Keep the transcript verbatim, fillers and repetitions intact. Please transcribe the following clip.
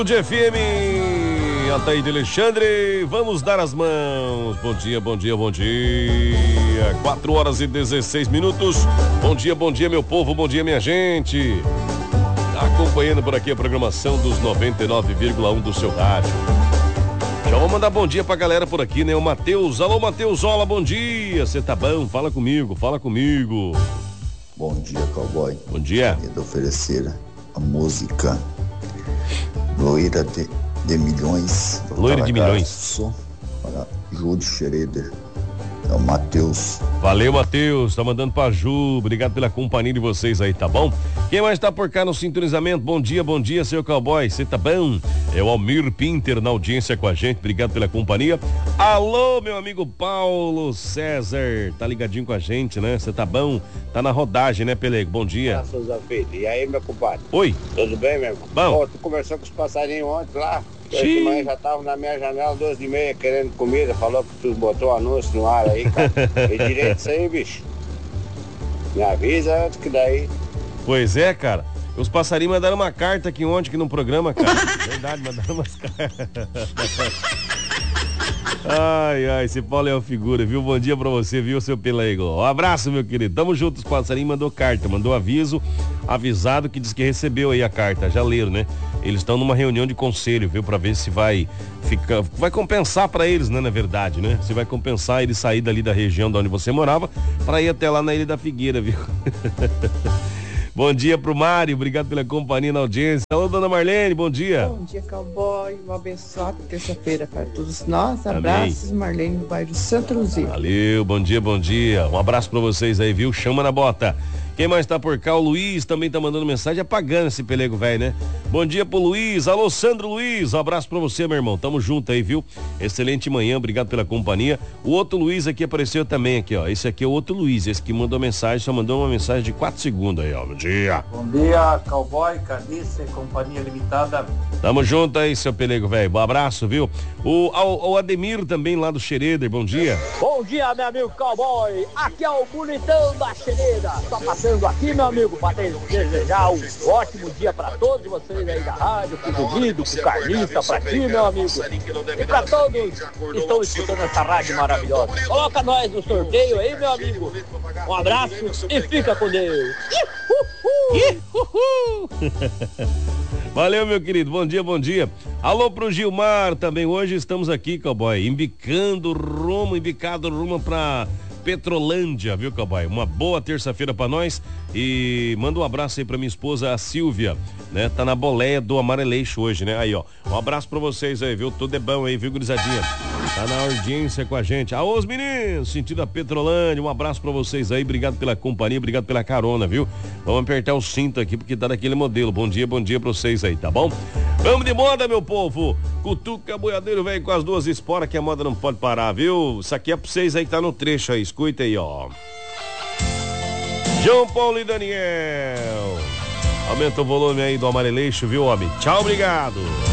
De F M, Ataíde Alexandre, vamos dar as mãos. Bom dia, bom dia, bom dia. quatro horas e dezesseis minutos. Bom dia, bom dia, meu povo, bom dia, minha gente. Acompanhando por aqui a programação dos noventa e nove vírgula um do seu rádio. Já vou mandar bom dia pra galera por aqui, né? O Matheus, alô Matheus, olá, bom dia. Você tá bom? Fala comigo, fala comigo. Bom dia, cowboy. Bom dia. Quero oferecer a música Loira de, de Milhões. Loira de Milhões. Para Júlio Schroeder. É o Matheus. Valeu, Matheus. Tá mandando pra Ju. Obrigado pela companhia de vocês aí, tá bom? Quem mais tá por cá no sintonizamento? Bom dia, bom dia, seu cowboy. Você tá bom? É o Almir Pinter na audiência com a gente. Obrigado pela companhia. Alô, meu amigo Paulo César. Tá ligadinho com a gente, né? Você tá bom? Tá na rodagem, né, Pelego? Bom dia. E aí, meu compadre? Oi. Tudo bem, meu irmão? Bom. Pô, tu conversou com os passarinhos ontem lá? Hoje de manhã já estavam na minha janela, doze e meia, querendo comida. Falou que tu botou anúncio no ar aí, cara. Tem direito isso aí, bicho. Me avisa antes que daí. Pois é, cara. Os passarinhos mandaram uma carta aqui ontem, aqui no programa, cara. Verdade, mandaram umas cartas. Ai, ai, esse Paulo é uma figura, viu? Bom dia pra você, viu, seu Pelego? Um abraço, meu querido. Tamo junto, os passarinhos mandou carta, mandou aviso, avisado que diz que recebeu aí a carta, já leram, né? Eles estão numa reunião de conselho, viu? Pra ver se vai ficar, vai compensar pra eles, né? Na verdade, né? Se vai compensar ele sair dali da região de onde você morava pra ir até lá na Ilha da Figueira, viu? Bom dia pro Mário, obrigado pela companhia na audiência. Alô, dona Marlene, bom dia. Bom dia, cowboy, uma abençoada terça-feira para todos nós. Abraços, Amém. Marlene, no bairro Santa Luzia. Valeu, bom dia, bom dia. Um abraço pra vocês aí, viu? Chama na bota. Quem mais tá por cá? O Luiz também tá mandando mensagem, apagando esse pelego velho, né? Bom dia pro Luiz. Alô, Sandro Luiz. Um abraço pra você, meu irmão. Tamo junto aí, viu? Excelente manhã, obrigado pela companhia. O outro Luiz aqui apareceu também aqui, ó. Esse aqui é o outro Luiz, esse que mandou mensagem, só mandou uma mensagem de quatro segundos aí, ó. Bom dia. Bom dia, cowboy, Cadice, Companhia Limitada. Tamo junto aí, seu pelego velho. Um abraço, viu? O, o, o Ademir também lá do Schroeder, bom dia. Bom dia, meu amigo cowboy. Aqui é o bonitão da Schroeder. Só passando aqui, meu amigo, para desejar um ótimo dia para todos vocês aí da rádio, pro Duvido, pro Carlista, pra ti, meu amigo. E para todos que estão escutando essa rádio maravilhosa. Coloca nós no sorteio aí, meu amigo. Um abraço e fica com Deus. Valeu, meu querido. Bom dia, bom dia. Alô pro Gilmar também. Hoje estamos aqui, cowboy, embicando rumo, embicado rumo pra Petrolândia, viu, cowboy? Uma boa terça-feira pra nós e manda um abraço aí pra minha esposa, a Silvia, né? Tá na boleia do Amareleixo hoje, né? Aí, ó, um abraço pra vocês aí, viu? Tudo é bom aí, viu, gurizadinha? Tá na audiência com a gente. Aô, os meninos, sentido a Petrolândia, um abraço pra vocês aí, obrigado pela companhia, obrigado pela carona, viu? Vamos apertar o cinto aqui porque tá daquele modelo. Bom dia, bom dia pra vocês aí, tá bom? Vamos de moda, meu povo. Cutuca boiadeiro, velho, com as duas esporas que a moda não pode parar, viu? Isso aqui é pra vocês aí que tá no trecho aí. Escuta aí, ó. João Paulo e Daniel. Aumenta o volume aí do Amareleixo, viu, homem? Tchau, obrigado.